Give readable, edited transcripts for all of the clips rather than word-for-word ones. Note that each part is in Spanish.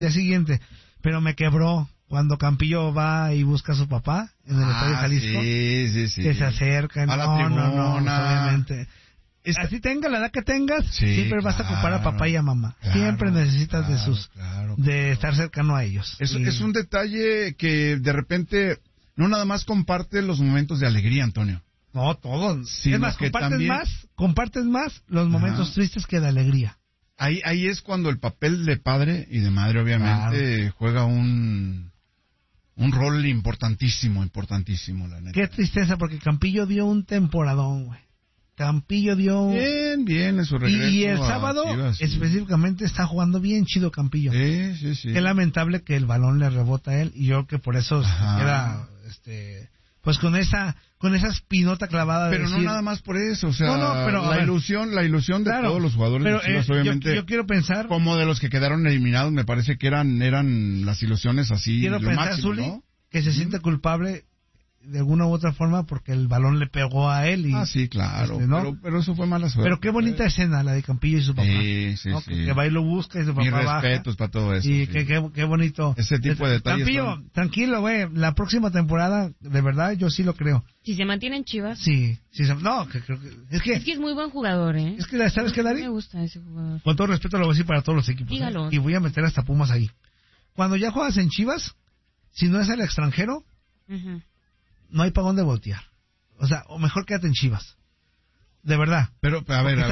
día siguiente, pero me quebró cuando Campillo va y busca a su papá en el Estadio Jalisco. Sí. Que se acercan. A la tribuna. No, obviamente. Así tenga la edad que tengas, siempre vas a ocupar a papá y a mamá. Siempre necesitas de estar cercano a ellos. Es un detalle que de repente no nada más comparte los momentos de alegría, Antonio. No, todos. Sí, Es más, compartes más los momentos tristes que de alegría. Ahí es cuando el papel de padre y de madre, obviamente, juega un rol importantísimo, la neta. Qué tristeza, porque Campillo dio un temporadón, güey. Campillo dio... Bien, en su regreso. Y el sábado, específicamente, está jugando bien chido Campillo. Sí. Qué lamentable que el balón le rebota a él, y yo creo que por eso era, pues con esa espinota clavada. Pero decir, no nada más por eso, o sea, pero, la ilusión de todos los jugadores de Chivas, obviamente. Yo quiero pensar... Como de los que quedaron eliminados, me parece que eran las ilusiones así, quiero lo pensar, máximo, Zuli, ¿no? que se siente culpable de alguna u otra forma porque el balón le pegó a él y sí, claro, ¿no? pero eso fue mala suerte. Pero qué bonita escena la de Campillo y su papá, ¿no? Que va y lo busca y su papá mis baja. respetos para todo eso. Y qué bonito ese tipo de detalles. Campillo, tranquilo, güey, la próxima temporada, de verdad, yo sí lo creo. Si se mantiene en Chivas. Sí, no, creo que es que es muy buen jugador, ¿eh? Es que, ¿sabes qué, Dari? Me gusta ese jugador. Con todo respeto lo voy a decir para todos los equipos. Dígalo. Y voy a meter hasta Pumas ahí. Cuando ya juegas en Chivas, si no es el extranjero, no hay para dónde voltear. O sea, o mejor quédate en Chivas. De verdad. Pero, a ver.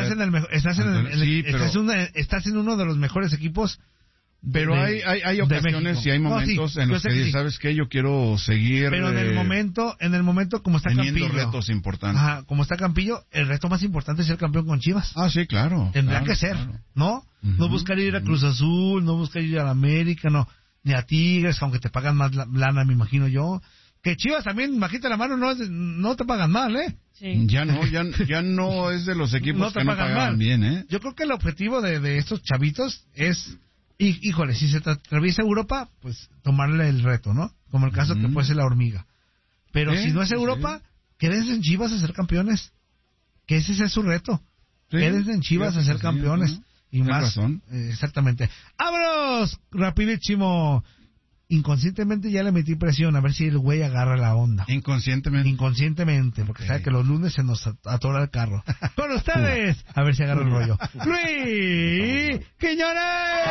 Estás en uno de los mejores equipos. Pero hay ocasiones y hay momentos en los que dices, ¿sabes qué? Yo quiero seguir. Pero en el momento como está teniendo Campillo. retos importantes. Como está Campillo, el reto más importante es ser campeón con Chivas. Sí, claro. Tendrá que ser, ¿no? No buscar ir a Cruz Azul, no buscar ir a la América, no. Ni a Tigres, aunque te pagan más lana, me imagino yo. Que Chivas también, bajita la mano, no te pagan mal, ¿eh? Sí. Ya no es de los equipos que no pagan bien, ¿eh? Yo creo que el objetivo de estos chavitos es, híjole, si se atraviesa Europa, pues tomarle el reto, ¿no? Como el caso que fuese la hormiga. Pero si no es Europa, quédense en Chivas a ser campeones. Que ese sea su reto. Quédense en Chivas a ser campeones. ¿No? Y más. Razón. Exactamente. ¡Vámonos! Rapidísimo. Inconscientemente ya le metí presión a ver si el güey agarra la onda. Inconscientemente, porque sabe que los lunes se nos atora el carro. Con ustedes, a ver si agarra el rollo. ¡Luis Quiñones!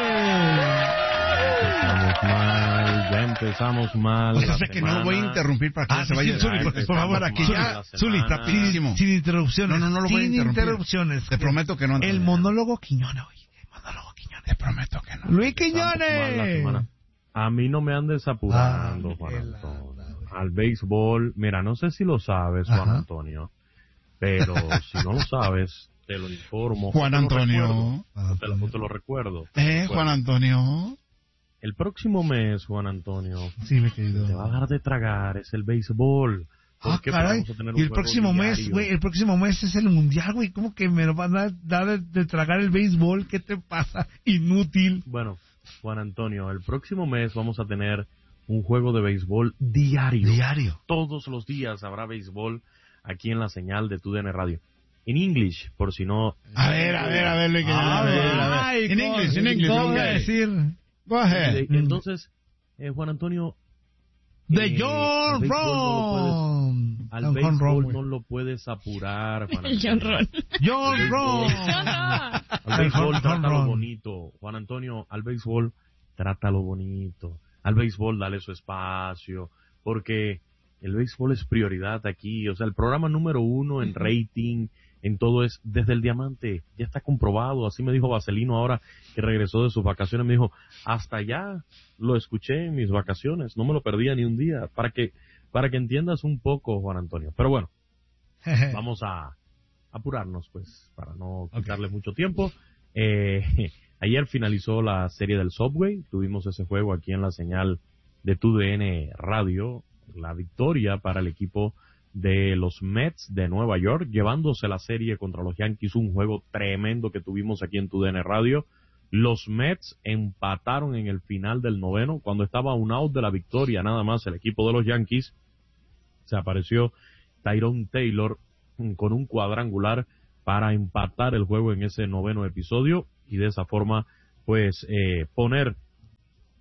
Empezamos mal. O sea que no voy a interrumpir para que no se vaya. Zuli, por favor, aquí ya. Zuli, rapidísimo. Sin interrupciones. No lo voy a interrumpir. Sin interrupciones. Te prometo que no. El monólogo Quiñones, oye. Te prometo que no. Luis Quiñones. A mí no me andes apurando, Juan Antonio. Al béisbol, mira, no sé si lo sabes, Juan Antonio, pero si no lo sabes, te lo informo. Juan Antonio. Te lo recuerdo. Juan Antonio. El próximo mes, Juan Antonio, sí, mi querido, te va a dar de tragar, es el béisbol. Caray, y el próximo mes, güey, es el mundial, güey, ¿cómo que me lo van a dar de tragar el béisbol? ¿Qué te pasa? Inútil. Bueno, Juan Antonio, el próximo mes vamos a tener un juego de béisbol diario. Todos los días habrá béisbol aquí en la señal de TUDN Radio. En English, por si no... A ver. En English. ¿Cómo voy a decir? Go ahead. Entonces, Juan Antonio... De John Ron. Al béisbol no lo puedes apurar, Juan Antonio. John Ron. Al béisbol trátalo bonito. Juan Antonio, al béisbol trátalo bonito. Al béisbol dale su espacio. Porque el béisbol es prioridad aquí. O sea, el programa número 1 en rating, en todo es Desde el Diamante. Ya está comprobado. Así me dijo Vaselino ahora que regresó de sus vacaciones. Me dijo, hasta allá lo escuché en mis vacaciones. No me lo perdía ni un día. Para que entiendas un poco, Juan Antonio. Pero bueno, vamos a apurarnos, pues, para no quitarle mucho tiempo. Ayer finalizó la serie del Subway. Tuvimos ese juego aquí en la señal de TUDN Radio. La victoria para el equipo de los Mets de Nueva York, llevándose la serie contra los Yankees, un juego tremendo que tuvimos aquí en TUDN Radio. Los Mets empataron en el final del noveno, cuando estaba a un out de la victoria, nada más el equipo de los Yankees. Se apareció Tyrone Taylor con un cuadrangular para empatar el juego en ese noveno episodio y de esa forma, pues, poner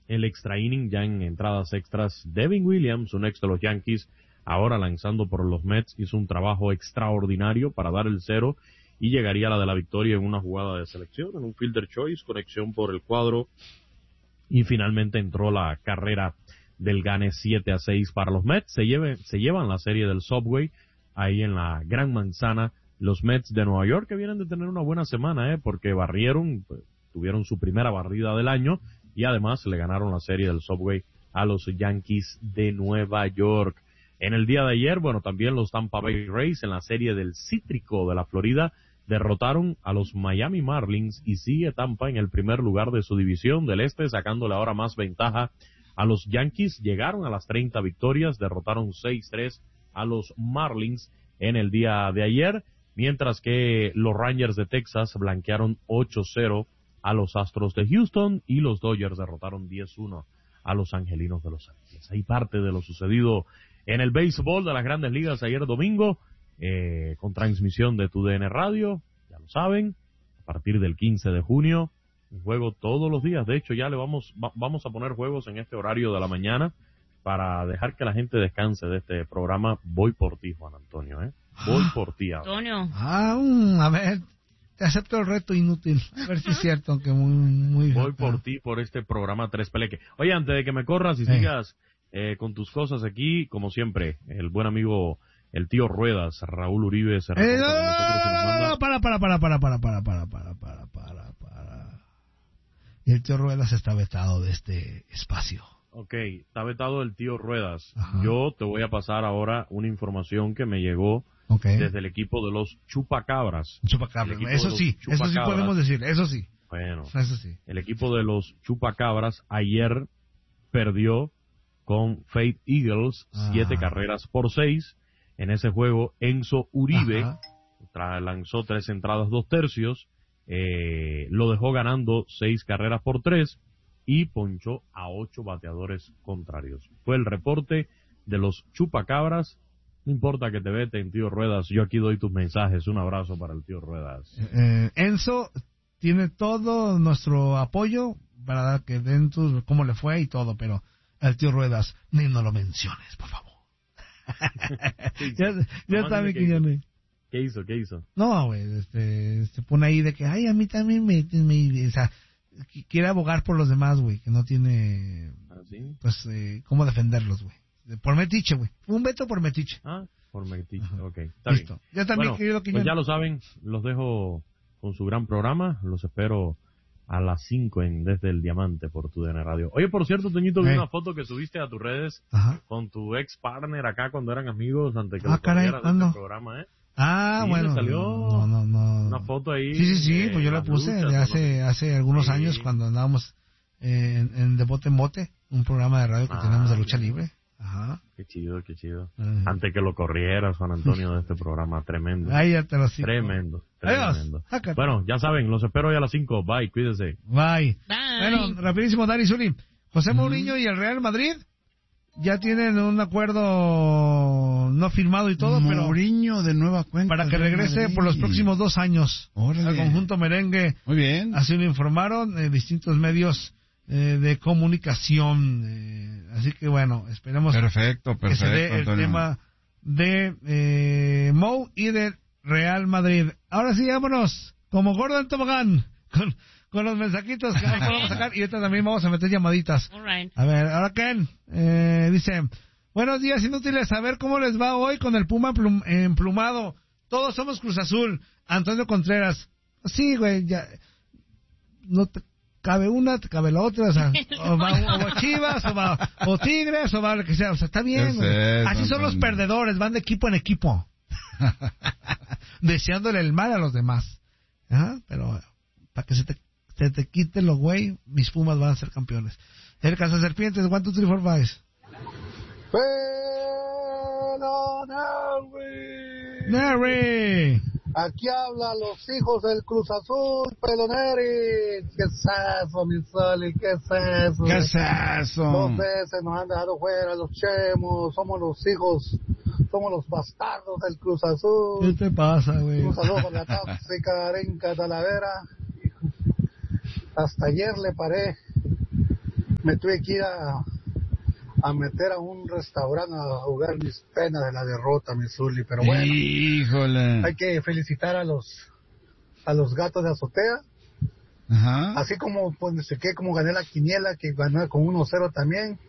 el extra inning ya en entradas extras. Devin Williams, un ex de los Yankees, ahora lanzando por los Mets, hizo un trabajo extraordinario para dar el 0 y llegaría a la de la victoria en una jugada de selección, en un fielder choice, conexión por el cuadro, y finalmente entró la carrera del gane 7-6 para los Mets. Se llevan la serie del Subway ahí en la Gran Manzana, los Mets de Nueva York, que vienen de tener una buena semana, porque barrieron, pues, tuvieron su primera barrida del año y además le ganaron la serie del Subway a los Yankees de Nueva York. En el día de ayer, bueno, también los Tampa Bay Rays en la serie del Cítrico de la Florida derrotaron a los Miami Marlins y sigue Tampa en el primer lugar de su división del este, sacándole ahora más ventaja a los Yankees. Llegaron a las 30 victorias, derrotaron 6-3 a los Marlins en el día de ayer, mientras que los Rangers de Texas blanquearon 8-0 a los Astros de Houston y los Dodgers derrotaron 10-1 a los Angelinos de Los Ángeles. Hay parte de lo sucedido en el béisbol de las Grandes Ligas ayer domingo, con transmisión de TUDN Radio, ya lo saben, a partir del 15 de junio, un juego todos los días. De hecho, ya vamos a poner juegos en este horario de la mañana para dejar que la gente descanse de este programa. Voy por ti, Juan Antonio, Voy por ti ahora. Antonio. A ver, te acepto el reto inútil. A ver si es cierto, aunque muy... Voy por ti, por este programa Tres Peleque. Oye, antes de que me corras y sigas con tus cosas aquí, como siempre, el buen amigo, el tío Ruedas, Raúl Uribe, se reporta con nosotros y nos manda... Para. El tío Ruedas está vetado de este espacio. Ok, está vetado el tío Ruedas. Ajá. Yo te voy a pasar ahora una información que me llegó desde el equipo de los Chupacabras. Chupacabras, eso sí podemos decir, eso sí. Bueno, eso sí. El equipo de los Chupacabras ayer perdió con Faith Eagles 7 carreras por 6. En ese juego, Enzo Uribe lanzó 3 entradas 2 tercios, lo dejó ganando 6 carreras por 3 y ponchó a 8 bateadores contrarios. Fue el reporte de los Chupacabras. No importa que te veten, tío Ruedas, yo aquí doy tus mensajes. Un abrazo para el tío Ruedas. Enzo tiene todo nuestro apoyo para que den cómo le fue y todo, pero al tío Ruedas ni no lo menciones, por favor. ya está mi Quiñones. ¿Qué hizo? No, güey, se pone ahí de que, ay, a mí también o sea, quiere abogar por los demás, güey, que no tiene, pues, cómo defenderlos, güey. Por metiche, güey. Un veto por metiche. Por metiche, ok. Está listo. Bien. Ya está, mi querido Quiñones. Pues ya lo saben, los dejo con su gran programa, los espero a las 5 Desde el Diamante por TUDN Radio. Oye, por cierto, Toñito, vi una foto que subiste a tus redes con tu ex partner acá cuando eran amigos antes que lo caray, este programa, sí, bueno. Salió no. Una foto ahí. Sí, pues yo la puse de hace algunos años cuando andábamos en De Bote en Bote, un programa de radio que tenemos de lucha libre. Ajá. Qué chido. Antes que lo corrieras, Juan Antonio, de este programa, tremendo. Ay, ya te lo sigo. Tremendo. Bueno, ya saben, los espero hoy a las 5. Bye, cuídense. Bye. Bueno, rapidísimo, Dani Zuli. José Mourinho y el Real Madrid ya tienen un acuerdo no firmado y todo, pero Mourinho de nueva cuenta para que regrese por los próximos 2 años. Órale. Al conjunto merengue. Muy bien. Así lo informaron distintos medios de comunicación. Así que bueno, esperemos perfecto, que se dé el Antonio. tema de Mou y de Real Madrid. Ahora sí, vámonos como Gordon Tobogán con los mensajitos que nos podemos sacar y ahorita también vamos a meter llamaditas. All right. A ver, ahora Ken dice: buenos días, inútiles, a ver cómo les va hoy con el Puma emplumado. Todos somos Cruz Azul. Antonio Contreras. Sí, güey, ya no te cabe una, te cabe la otra, o sea, o Chivas, o Tigres, o va lo que sea, o sea, está bien, güey. Así son los perdedores, van de equipo en equipo, deseándole el mal a los demás. Pero para que se te quite lo güey, mis Pumas van a ser campeones. El Cazaserpientes, 1, 2, 3, 4, 5. Neri. Aquí habla los hijos del Cruz Azul, Peloneri. ¿Qué es eso, mi Soli? ¿Qué es eso? ¿Qué es eso? 2 veces nos han dejado fuera los Chemos. Somos los hijos, somos los bastardos del Cruz Azul. ¿Qué te pasa, güey? Un saludo con la tóxica Arenca Talavera. Hasta ayer le paré me tuve que ir a meter a un restaurante a jugar mis penas de la derrota, mi Zuli, pero bueno. Híjole. Hay que felicitar a los gatos de azotea. Ajá. Así como como gané la quiniela, que gané con 1-0 también.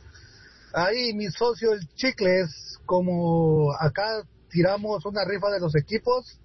Ahí mi socio el Chicles, como acá tiramos una rifa de los equipos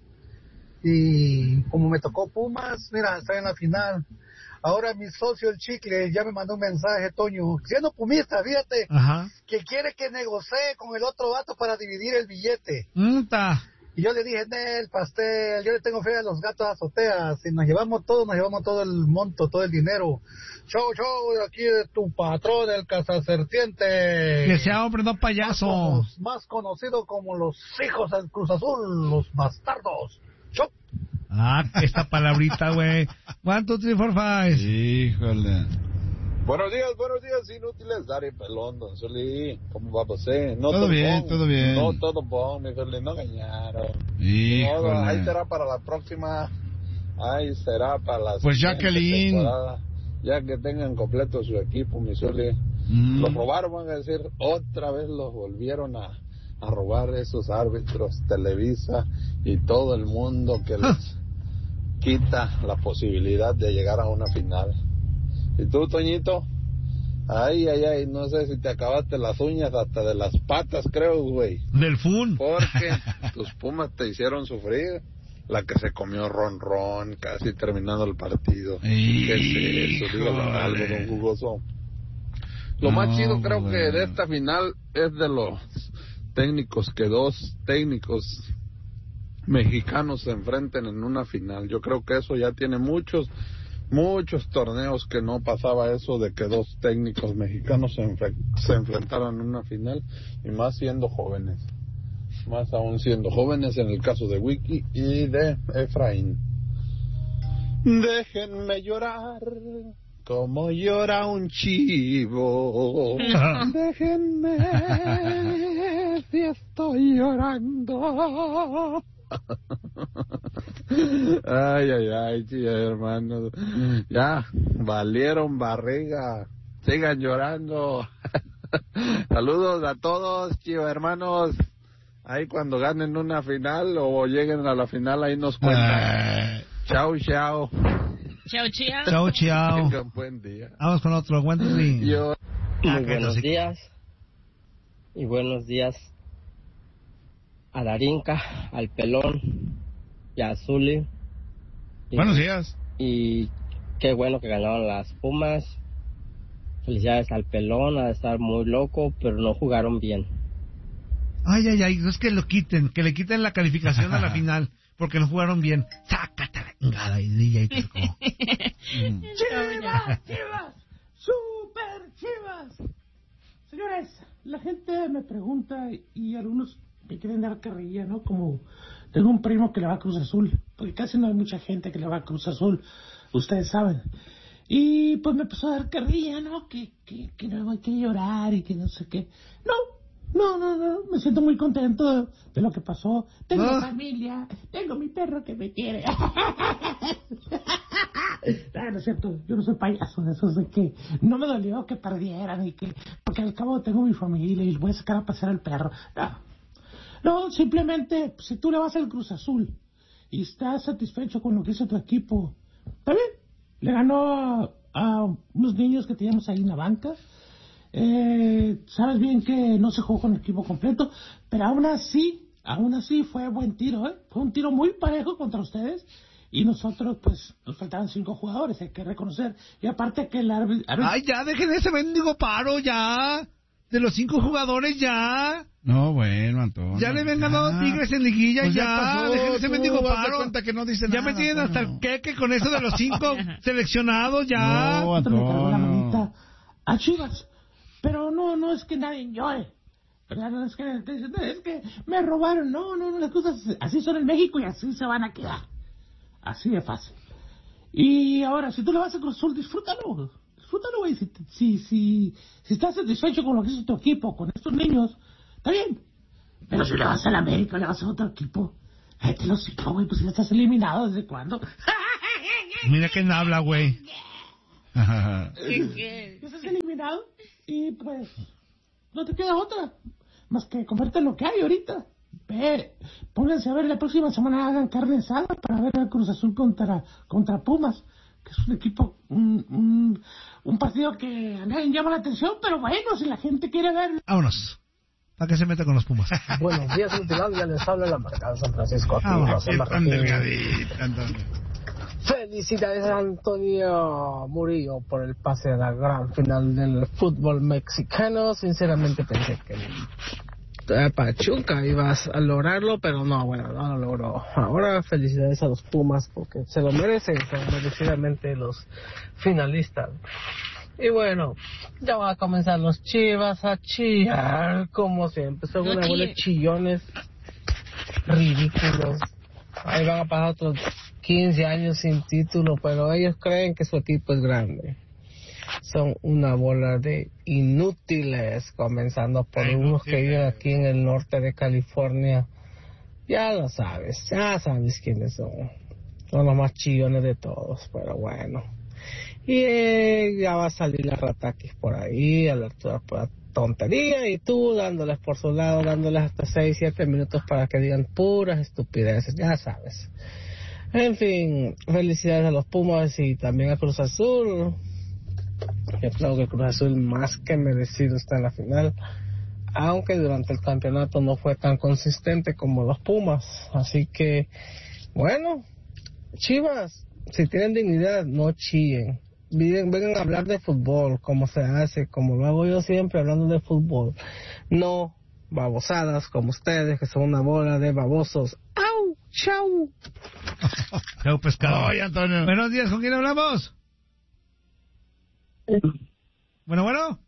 y como me tocó Pumas, mira, está en la final. Ahora mi socio el Chicles ya me mandó un mensaje, Toño, siendo pumista, fíjate, Ajá. que quiere que negocie con el otro vato para dividir el billete. Y yo le dije, el pastel, yo le tengo fe a los gatos de azotea, si nos llevamos todo el monto, todo el dinero. Show, de aquí de tu patrón, el cazaserpiente. Que sea hombre, no payaso. Más conocido como los hijos del Cruz Azul, los bastardos. Show. Esta palabrita, güey. 1, 2, 3, 4, 5. Híjole. Buenos días, inútiles, Dari Pelón, Don Zuli, ¿cómo va você? No todo bien. No, todo bon, mi Zuli, no engañaron. Híjole. No, ahí será para la próxima, ahí será para la pues siguiente Jacqueline, temporada, ya que tengan completo su equipo, mi Zuli. Los robaron, van a decir, otra vez los volvieron a robar esos árbitros, Televisa y todo el mundo que les quita la posibilidad de llegar a una final. ¿Y tú, Toñito? Ay, no sé si te acabaste las uñas hasta de las patas, creo, güey. Del fun. Porque tus Pumas te hicieron sufrir. La que se comió Ron, casi terminando el partido. ¿Qué es eso? Dígalo algo, don Jugoso. Lo más chido creo que de esta final es de los técnicos, que dos técnicos mexicanos se enfrenten en una final. Yo creo que eso ya tiene muchos torneos que no pasaba eso de que dos técnicos mexicanos se enfrentaran en una final, y más siendo jóvenes, más aún siendo jóvenes en el caso de Wiki y de Efraín. Déjenme llorar como llora un chivo. Déjenme si estoy llorando. Ay, tío, hermanos. Ya, valieron barriga. Sigan llorando. Saludos a todos, tío, hermanos. Ahí cuando ganen una final o lleguen a la final, ahí nos cuentan. Chao. Chao. Tengan buen día. Vamos con otro. Muy buenos días. Y buenos días a Darinka, al Pelón y a Zuli. Buenos días. Y qué bueno que ganaron las Pumas. Felicidades al Pelón, a estar muy loco, pero no jugaron bien. Ay, es que lo quiten, que le quiten la calificación a la final, porque no jugaron bien. Sácate la chingada y DJ Terco. Chivas, super Chivas. Señores, la gente me pregunta y algunos me quieren dar carrilla, ¿no? Como tengo un primo que le va a Cruz Azul, porque casi no hay mucha gente que le va a Cruz Azul, ustedes saben. Y pues me empezó a dar carrilla, ¿no? Que no hay que llorar y que no sé qué. No, me siento muy contento de lo que pasó. Tengo familia, tengo mi perro que me quiere. No es cierto, yo no soy payaso de esos de que no me dolió que perdieran y que, porque al cabo tengo mi familia y les voy a sacar a pasear al perro. No, simplemente, si tú le vas al Cruz Azul y estás satisfecho con lo que hizo tu equipo, está bien. Le ganó a unos niños que teníamos ahí en la banca. Sabes bien que no se jugó con el equipo completo, pero aún así fue buen tiro, ¿eh? Fue un tiro muy parejo contra ustedes. Y nosotros, pues, nos faltaban 5 jugadores, hay que reconocer. Y aparte que el árbitro... ¡Ay, ya, dejen ese mendigo paro, ya! De los 5 jugadores, ya. No, bueno, Antonio. Ya le habían ganado Tigres en liguilla, pues ya. Pasó, dejen ese mendigo paro. Cuenta que no dice ya nada, me tienen hasta el queque con eso de los 5 seleccionados, ya. No, me cargó la Antonio. manita a Chivas. Pero no es que nadie llore. No es que me robaron. No, las cosas así son en México y así se van a quedar. Así de fácil. Y ahora, si tú le vas a Cruz Azul, disfrútalo, güey. Si estás satisfecho con lo que hizo tu equipo, con estos niños, está bien. Pero si le vas a la América, le vas a otro equipo, te lo sigo, güey, pues si ya estás eliminado, ¿desde cuándo? Mira quién habla, güey. Estás eliminado. eliminado y pues no te queda otra más que comerte lo que hay ahorita. Pónganse a ver la próxima semana, hagan carne asada para ver el Cruz Azul contra Pumas, que es un equipo, un partido que a nadie llama la atención, pero bueno, si la gente quiere ver. Vámonos. ¿Para qué se mete con los Pumas? Buenos días, Multiland, ya les habla la marcada San Francisco. Felicidades a Antonio Murillo por el pase a la gran final del fútbol mexicano. Sinceramente pensé que Pachuca ibas a lograrlo, pero no, bueno, no lo logró. Ahora felicidades a los Pumas porque se lo merecen, son merecidamente los finalistas. Y bueno, ya van a comenzar los Chivas a chillar, como siempre, son una bola de chillones ridículos. Ahí van a pasar otros 15 años sin título, pero ellos creen que su equipo es grande. Son una bola de inútiles, comenzando por unos que viven aquí en el norte de California. Ya lo sabes, ya sabes quiénes son. Son los más chillones de todos, pero bueno. Y ya va a salir la Ratakis por ahí, a la altura por la tontería, y tú dándoles por su lado, dándoles hasta 6-7 minutos para que digan puras estupideces, ya sabes. En fin, felicidades a los Pumas y también a Cruz Azul. Yo creo que Cruz Azul más que merecido está en la final, aunque durante el campeonato no fue tan consistente como los Pumas. Así que, bueno, Chivas, si tienen dignidad, no chillen. Vengan a hablar de fútbol, como se hace, como lo hago yo siempre, hablando de fútbol. No babosadas como ustedes, que son una bola de babosos. ¡Au! ¡Chau! Chau, pescado. Oye, Antonio. Buenos días, ¿con quién hablamos? Bueno.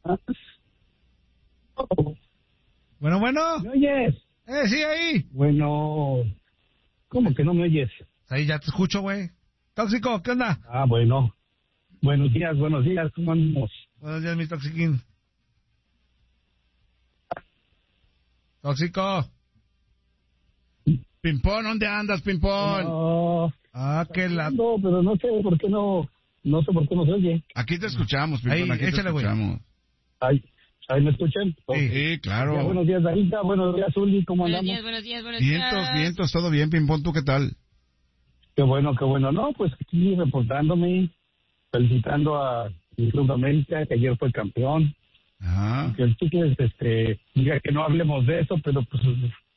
Bueno. ¿Me oyes? Sí, ahí. Bueno, ¿cómo que no me oyes? Ahí ya te escucho, güey. Tóxico, ¿qué onda? Ah, bueno. Buenos días, ¿cómo andamos? Buenos días, mi Toxiquín. Tóxico. Pimpón, ¿dónde andas, Pimpón? No. Que la... No, pero no sé por qué no sé por qué no se oye. Aquí te escuchamos, Pimpón, ahí, aquí échale, te escuchamos. Ahí me escuchan. Sí, claro. Ya, buenos días, Darita, buenos días, Uli, ¿cómo andamos? Buenos días. Vientos, todo bien, Pimpón, ¿tú qué tal? Qué bueno. No, pues aquí reportándome, felicitando a mi Club América, que ayer fue campeón. Ajá. Que el Chicles diga que no hablemos de eso, pero pues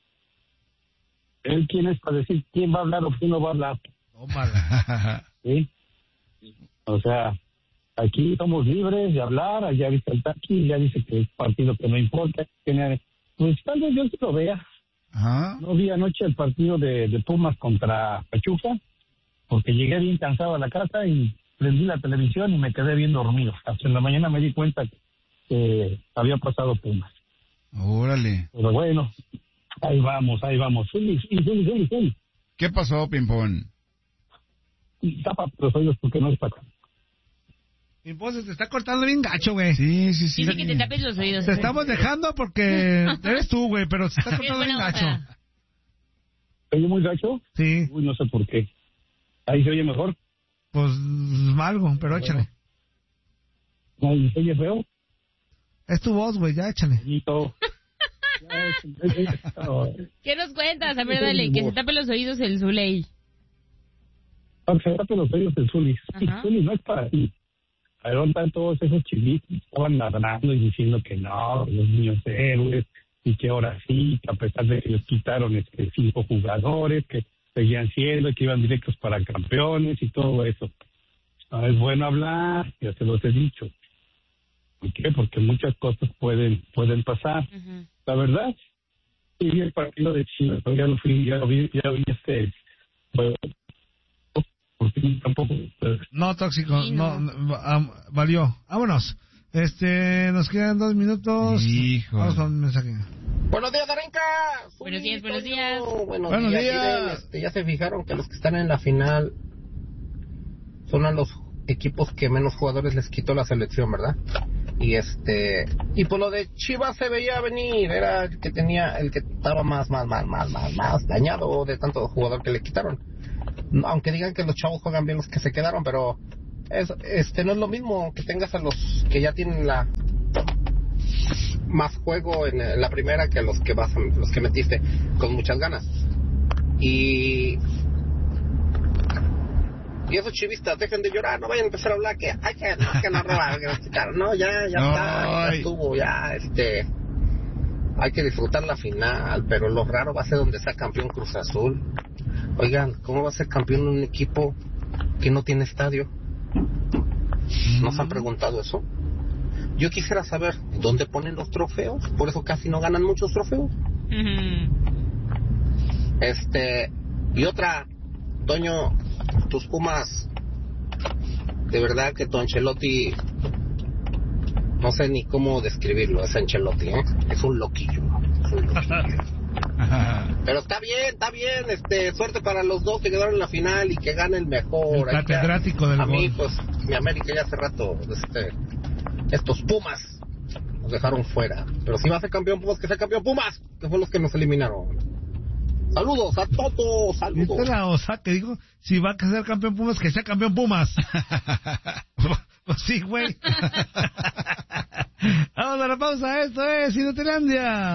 él quién es para decir quién va a hablar o quién no va a hablar. Tómala. ¿Sí? O sea, aquí somos libres de hablar. Allá viste el Taqui, ya dice que es partido que no importa. Pues tal vez yo sí lo vea. Ajá. No vi anoche el partido de Pumas contra Pachuca, porque llegué bien cansado a la casa y prendí la televisión y me quedé bien dormido. Hasta en la mañana me di cuenta que había pasado Pumas. Órale. Pero bueno, ahí vamos. Sí. ¿Qué pasó, Pimpón? Tapa los oídos porque no es para acá. Pimpón, se te está cortando bien gacho, güey. Sí. Dice que te tapes los oídos. Te estamos dejando porque eres tú, güey, pero se está cortando bien gacho. ¿Se oye muy gacho? Sí. Uy, no sé por qué. ¿Ahí se oye mejor? Pues algo, pero échale. ¿No se oye feo? Es tu voz, güey, ya échale. ¿Qué nos cuentas? A ver, dale, que se tape los oídos el Zuley. Se tape los oídos el Zuli. Zuli no es para ti. Ahí todos esos chilitos estaban ladrando y diciendo que no, los niños héroes, y que ahora sí, que a pesar de que les quitaron 5 jugadores, que seguían siendo, que iban directos para campeones y todo eso. No es bueno hablar, ya se los he dicho. ¿Por qué? Porque muchas cosas pueden pasar. La verdad, sí vi el partido de Chivas, ya lo vi bueno, porque tampoco... No, Tóxico, sí, no. Valió. Vámonos. Nos quedan 2 minutos. Hijo. Vamos con un mensaje. Buenos días, Darinka. Buenos días. Buenos días. Miren, ya se fijaron que los que están en la final son a los equipos que menos jugadores les quitó la selección, ¿verdad? Y por lo de Chivas se veía venir, era el que estaba más dañado de tanto jugador que le quitaron. Aunque digan que los chavos juegan bien los que se quedaron, pero no es lo mismo que tengas a los que ya tienen más juego en la primera que los que metiste con muchas ganas. Y esos chivistas, dejen de llorar, no vayan a empezar a hablar que no robar, que nos quitaron. No, ya está, ya estuvo, ya hay que disfrutar la final, pero lo raro va a ser donde sea campeón Cruz Azul. Oigan, ¿cómo va a ser campeón un equipo que no tiene estadio? ¿Nos han preguntado eso? Yo quisiera saber dónde ponen los trofeos, por eso casi no ganan muchos trofeos. Y otra, Toño, tus Pumas, de verdad que tu Ancelotti, no sé ni cómo describirlo, es Ancelotti, es un loquillo. Pero está bien, suerte para los dos que quedaron en la final y que gane el mejor. El catedrático del gol. A mí, pues, mi América ya hace rato, estos Pumas nos dejaron fuera. Pero si va a ser campeón Pumas, que sea campeón Pumas, que fue los que nos eliminaron. Saludos a todos, saludos. Esta es la osa que dijo, si va a ser campeón Pumas, que sea campeón Pumas. Pues sí, güey. Vamos a la pausa, esto es Inutilandia.